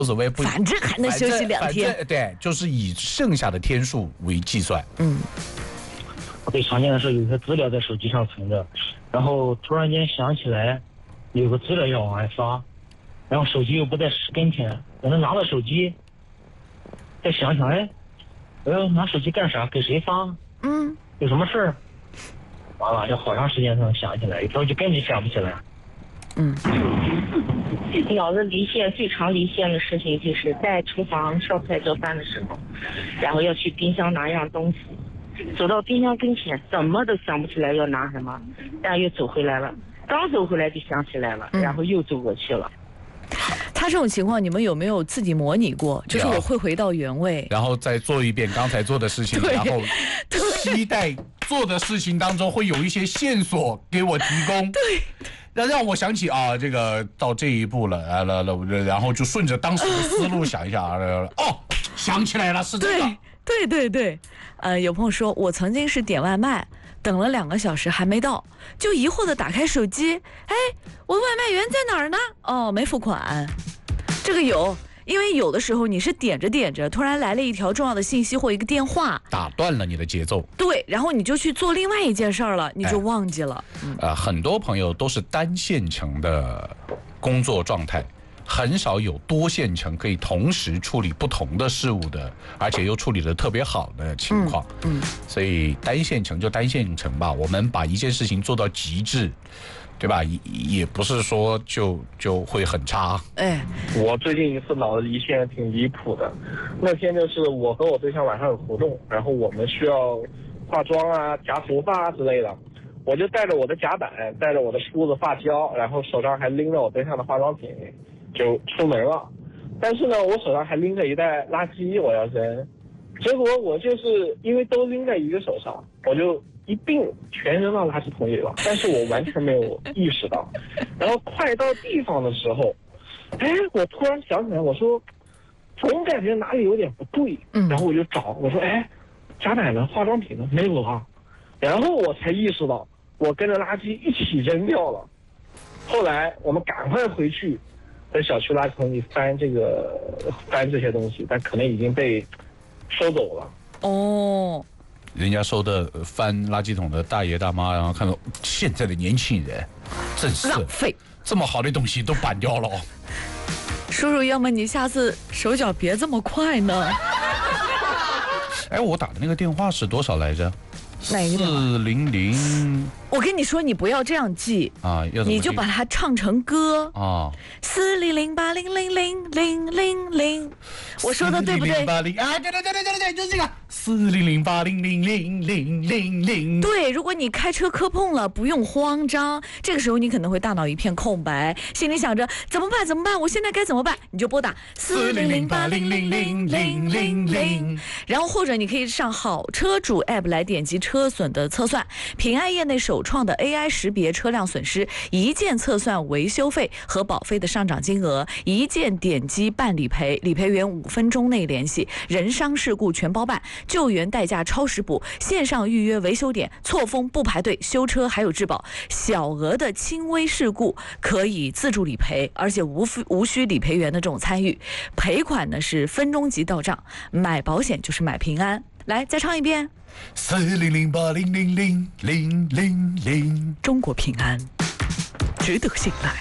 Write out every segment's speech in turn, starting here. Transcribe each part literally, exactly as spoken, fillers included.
无所谓，不， 反正还能休息两天。 对，就是以剩下的天数为计算。 嗯。 我最常见的是有些资料在手机上存着，然后突然间想起来有个资料要往外发，然后手机又不在跟前，我能拿到手机，再想想，哎，我要拿手机干啥？给谁发？ 嗯， 有什么事儿？完了，要好长时间才能想起来，有时候就根本想不起来。 嗯， 脑子离线最常离线的事情就是在厨房烧菜做饭的时候，然后要去冰箱拿样东西，走到冰箱跟前，怎么都想不起来要拿什么，但又走回来了，刚走回来就想起来了，然后又走过去了。 他这种情况，你们有没有自己模拟过？就是我会回到原位， 然后再做一遍刚才做的事情，然后期待做的事情当中会有一些线索给我提供。 对。 让让我想起啊，这个到这一步了啊了了，然后就顺着当时的思路想一想啊，哦，想起来了，是这个。 对对对对，呃，有朋友说我曾经是点外卖，等了两个小时还没到，就疑惑的打开手机，哎，我外卖员在哪儿呢？哦，没付款，这个有。因为有的时候你是点着点着，突然来了一条重要的信息或一个电话， 打断了你的节奏。 对，然后你就去做另外一件事儿了，你就忘记了。 哎嗯、呃，很多朋友都是单线程的工作状态，很少有多线程可以同时处理不同的事物的，而且又处理得特别好的情况。嗯，嗯所以单线程就单线程吧，我们把一件事情做到极致。对吧？也也不是说就就会很差。 哎， 我最近一次脑子离线挺离谱的，那天就是我和我对象晚上有活动，然后我们需要化妆啊、夹头发之类的，我就带着我的夹板，带着我的梳子、发胶，然后手上还拎着我对象的化妆品，就出门了。但是呢，我手上还拎着一袋垃圾，我要扔。结果我就是因为都拎在一个手上，我就一并全扔到垃圾桶里了，但是我完全没有意识到。然后快到地方的时候，哎，我突然想起来，我说总感觉哪里有点不对，然后我就找，我说哎，夹板呢？化妆品呢？没有啊。然后我才意识到，我跟着垃圾一起扔掉了。后来我们赶快回去，在小区垃圾桶里翻这个翻这些东西，但可能已经被收走了。 哦。 人家收的翻垃圾桶的大爷大妈，然后看到现在的年轻人，真是浪费， 这么好的东西都搬掉了。 叔叔，要么你下次手脚别这么快呢。 哎，我打的那个电话是多少来着？ 哪一个？ 四零零。 我跟你说，你不要这样记啊，要你就把它唱成歌啊。 四零零八零零零零零零，我说的对不对？ 八零啊，对对对对对对，就是这个四零零八零零零零零零。 对，如果你开车磕碰了，不用慌张，这个时候你可能会大脑一片空白，心里想着怎么办怎么办，我现在该怎么办？你就拨打四零零八零零零零零零，然后或者你可以上好车主 app 来点击车损的测算，平安业内首创的 A I 识别车辆损失，一键测算维修费和保费的上涨金额，一键点击办理赔，理赔员五分钟内联系，人伤事故全包办，救援代价超时补，线上预约维修点，错峰不排队，修车还有质保，小额的轻微事故可以自助理赔，而且无无需理赔员的这种参与，赔款呢是分钟即到账，买保险就是买平安。来，再唱一遍。 四零零八零零零零零零， 中国平安，值得信赖。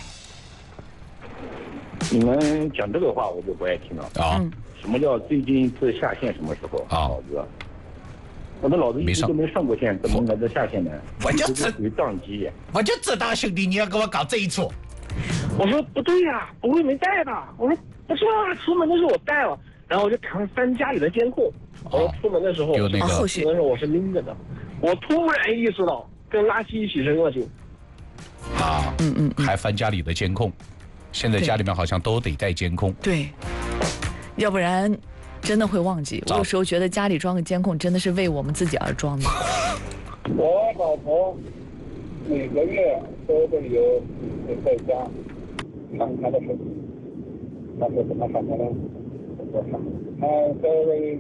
你们讲这个话我就不爱听了啊！ 嗯、 什么叫最近一次下线？什么时候啊？老子，我的老子一直都没上过线，怎么来的下线呢？ 我就知属于宕机。 我就知道兄弟你要给我搞这一出。 我说不对呀、啊，不会没带吧？我说不是啊，出门的时候我带了，然后我就赶快翻家里的监控。我说出门的时候， 有那个， 后续的时候我是拎着的，我突然意识到跟垃圾一起扔了就。 啊，嗯嗯，还翻家里的监控，现在家里面好像都得带监控。 对，要不然真的会忘记。我有时候觉得家里装个监控真的是为我们自己而装的。 我老婆每个月都得有在家看她的手机，她说怎么看她呢？我看，她在为。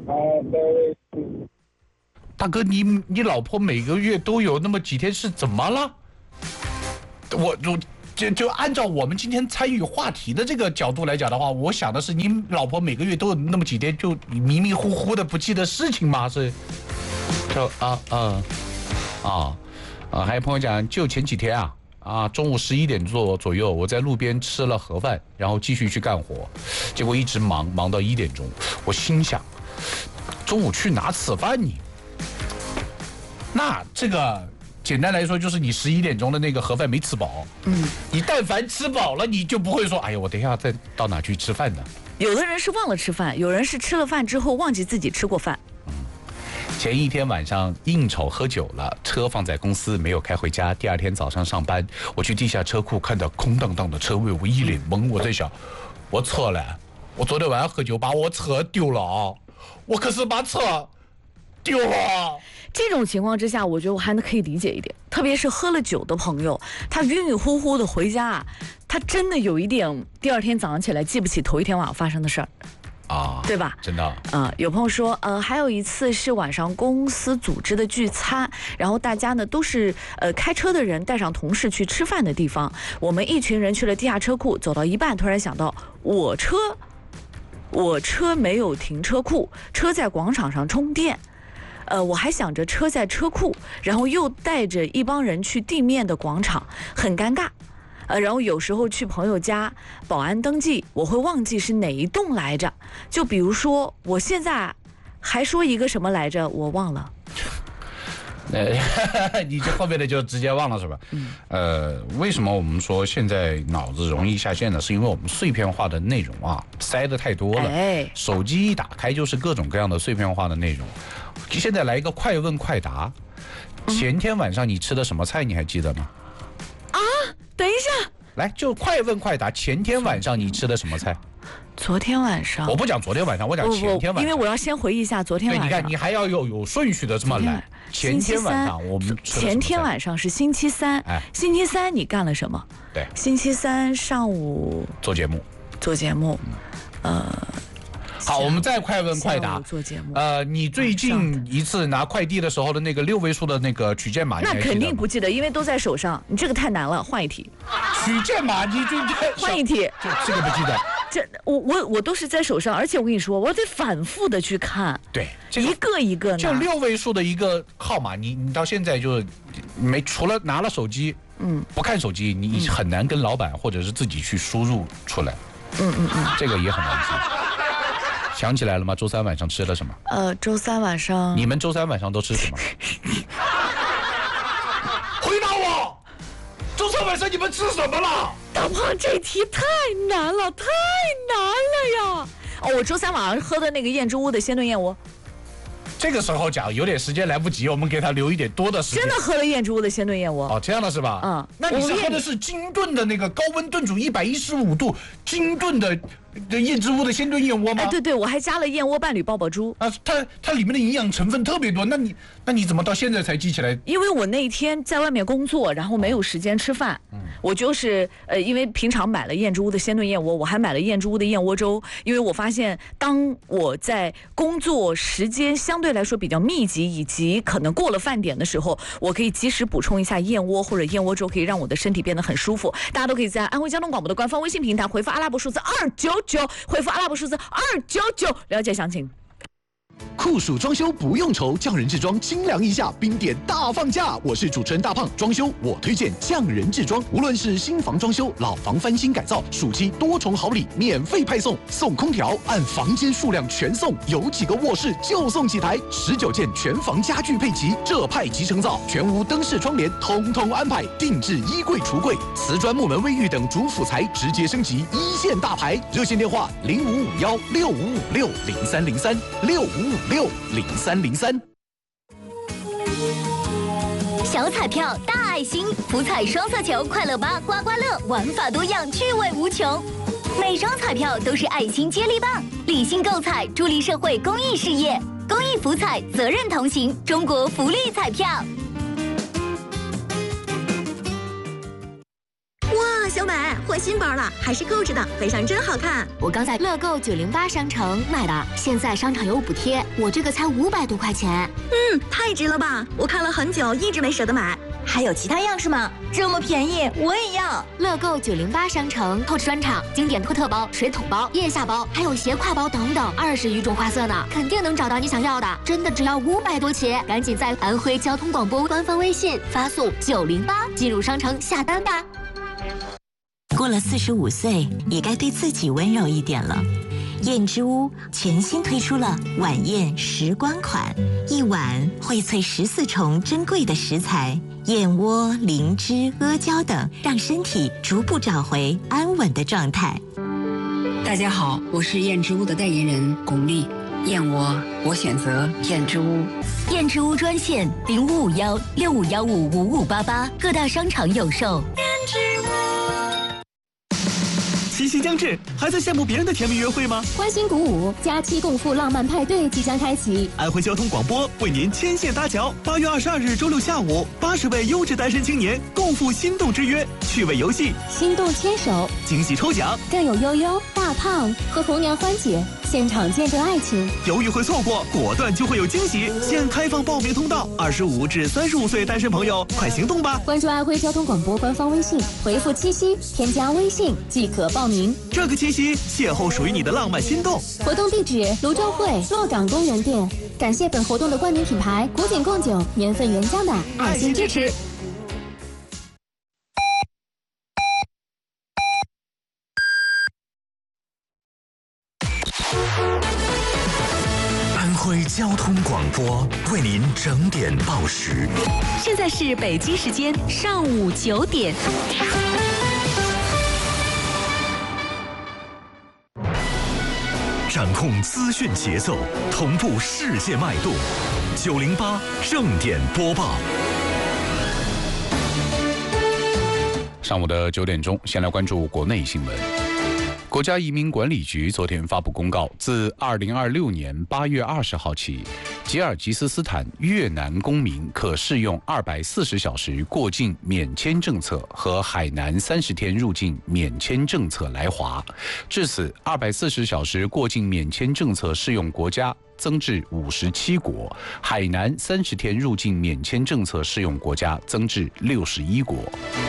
大哥，你你老婆每个月都有那么几天是怎么了？我我就就按照我们今天参与话题的这个角度来讲的话，我想的是，你老婆每个月都有那么几天就迷迷糊糊的不记得事情吗？是？就啊啊啊啊！还有朋友讲，就前几天啊啊，中午十一点左左右，我在路边吃了盒饭，然后继续去干活，结果一直忙忙到一点钟，我心想，中午去哪吃饭呢？那这个。简单来说，就是你十一点钟的那个盒饭没吃饱。嗯，你但凡吃饱了，你就不会说，哎呀，我等一下再到哪去吃饭呢？ 有的人是忘了吃饭，有人是吃了饭之后忘记自己吃过饭。 嗯，前一天晚上应酬喝酒了，车放在公司没有开回家。第二天早上上班，我去地下车库看到空荡荡的车位，我一脸懵。我在想，我错了，我昨天晚上喝酒把我车丢了啊！我可是把车丢了。 这种情况之下，我觉得我还能可以理解一点，特别是喝了酒的朋友，他晕晕乎乎的回家，他真的有一点第二天早上起来记不起头一天晚上发生的事儿， 啊， 对吧？ 真的啊、 呃，有朋友说，呃，还有一次是晚上公司组织的聚餐，然后大家呢都是呃开车的人带上同事去吃饭的地方，我们一群人去了地下车库，走到一半突然想到我车，我车没有停车库，车在广场上充电。呃，我还想着车在车库，然后又带着一帮人去地面的广场，很尴尬。呃，然后有时候去朋友家保安登记，我会忘记是哪一栋来着。就比如说，我现在还说一个什么来着，我忘了。 呃，你这后面的就直接忘了是吧？嗯。呃，为什么我们说现在脑子容易下线呢？是因为我们碎片化的内容啊塞得太多了。哎。手机一打开就是各种各样的碎片化的内容。现在来一个快问快答，前天晚上你吃的什么菜？你还记得吗？ 啊，等一下， 来就快问快答，前天晚上你吃的什么菜？ 昨天晚上。 我不讲昨天晚上，我讲前天晚上， 因为我要先回忆一下昨天晚上。 对，你看你还要有有顺序的这么来。前天晚上我们吃前天晚上是星期三，哎，星期三你干了什么？ 对， 星期三上午做节目， 做节目，呃。 好，我们再快问快答。 做节目。 呃，你最近一次拿快递的时候的那个六位数的那个取件码， 那肯定不记得，因为都在手上。你这个太难了，换一题。 取件码，你最近换一题。 这这个不记得。 这我我我都是在手上，而且我跟你说，我得反复的去看。 对， 这个、一个一个拿。 就六位数的一个号码，你你到现在就没除了拿了手机，嗯，不看手机，你很难跟老板或者是自己去输入出来。 嗯嗯嗯， 这个也很难记。想起来了吗？周三晚上吃了什么？ 呃，周三晚上。 你们周三晚上都吃什么？回答我！周三晚上你们吃什么了？ 大胖，这题太难了，太难了呀！哦，我周三晚上喝的那个燕之屋的鲜炖燕窝。 这个时候讲有点时间来不及，我们给他留一点多的时间。 真的喝了燕之屋的鲜炖燕窝。 哦，这样的是吧？ 嗯。 那你是喝的是精炖的那个高温炖煮一百一十五度精炖的的燕之屋的鲜炖燕窝吗？ 哎，对对，我还加了燕窝伴侣爆爆珠。 啊，它它里面的营养成分特别多，那你那你怎么到现在才记起来？ 因为我那一天在外面工作，然后没有时间吃饭。嗯。我就是呃，因为平常买了燕之屋的鲜炖燕窝，我还买了燕之屋的燕窝粥，因为我发现当我在工作时间相对来说比较密集，以及可能过了饭点的时候，我可以及时补充一下燕窝或者燕窝粥，可以让我的身体变得很舒服。大家都可以在安徽交通广播的官方微信平台回复阿拉伯数字二九九，回复阿拉伯数字二九九，了解详情。 酷暑装修不用愁，匠人制装清凉一下，冰点大放价。我是主持人大胖，装修我推荐匠人制装。无论是新房装修、老房翻新改造，暑期多重好礼免费派送，送空调按房间数量全送，有几个卧室就送几台，十九件全房家具配齐，这派即成造，全屋灯饰窗帘通通安排，定制衣柜橱柜，瓷砖木门卫浴等主辅材直接升级一线大牌。热线电话零五五幺六五五六零三零三六五五六零三零三。 小彩票大爱心，福彩双色球快乐吧刮刮乐，玩法多样，趣味无穷。每张彩票都是爱心接力棒，理性购彩，助力社会公益事业。公益福彩，责任同行，中国福利彩票。 哇，小美换新包了，还是购置的，背上真好看。 我刚在乐购九零八商城买的，现在商场有补贴，我这个才五百多块钱。 嗯，太值了吧！我看了很久，一直没舍得买。 还有其他样式吗？这么便宜，我也要！ 乐购九零八商城 Coach 专场经典托特包、水桶包、腋下包，还有斜挎包等等，二十余种花色呢，肯定能找到你想要的。真的只要五百多起，赶紧在安徽交通广播官方微信发送九零八进入商城下单吧。 过了四十五岁，也该对自己温柔一点了。燕之屋全新推出了晚宴时光款，一碗荟萃十四重珍贵的食材，燕窝、灵芝、阿胶等，让身体逐步找回安稳的状态。 大家好，我是燕之屋的代言人巩俐。燕窝，我选择燕之屋。 燕之屋专线零五五幺六五幺五五五八八，各大商场有售。燕之屋。 七夕将至，还在羡慕别人的甜蜜约会吗？ 欢欣鼓舞，假期共赴浪漫派对即将开启。 安徽交通广播为您牵线搭桥，八月二十二日周六下午，八十位优质单身青年共赴心动之约，趣味游戏、 心动牵手、 惊喜抽奖， 更有悠悠、大胖和红娘欢姐现场见证爱情。 犹豫会错过，果断就会有惊喜。现开放报名通道，二十五至三十五岁单身朋友快行动吧！ 关注安徽交通广播官方微信，回复七夕添加微信即可报名。 这个七夕，邂逅属于你的浪漫心动。 活动地址：泸州会洛港公园店。感谢本活动的冠名品牌古井贡酒年份原浆的爱心支持。 安徽交通广播为您整点报时。 现在是北京时间上午九点。 掌控资讯节奏，同步世界脉动。九零八正点播报。 上午的九点钟，先来关注国内新闻。国家移民管理局昨天发布公告，自二零二六年八月二十号起，吉尔吉斯斯坦越南公民可适用二百四十小时过境免签政策和海南三十天入境免签政策来华。至此，二百四十小时过境免签政策适用国家增至五十七国，海南三十天入境免签政策适用国家增至六十一国。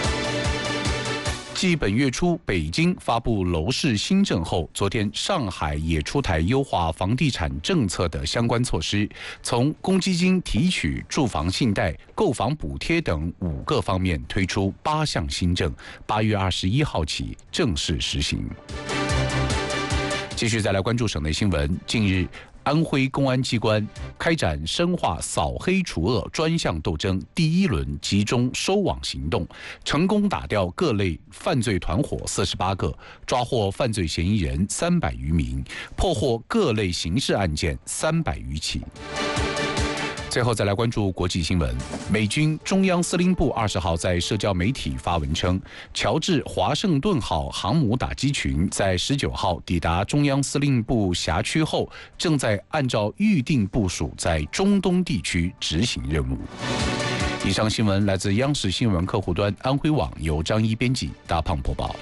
继本月初北京发布楼市新政后，昨天上海也出台优化房地产政策的相关措施，从公积金提取、住房信贷、购房补贴等五个方面推出八项新政，八月二十一号起正式实行。继续再来关注省内新闻，近日，安徽公安机关开展深化扫黑除恶专项斗争第一轮集中收网行动，成功打掉各类犯罪团伙四十八个，抓获犯罪嫌疑人三百余名，破获各类刑事案件三百余起。最后再来关注国际新闻，美军中央司令部二十号在社交媒体发文称，乔治华盛顿号航母打击群在十九号抵达中央司令部辖区后，正在按照预定部署在中东地区执行任务。以上新闻来自央视新闻客户端安徽网，由张一编辑，大胖播报。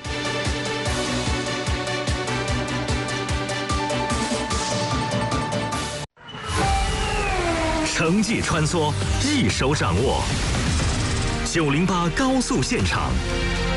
城际穿梭，一手掌握。九零八高速现场，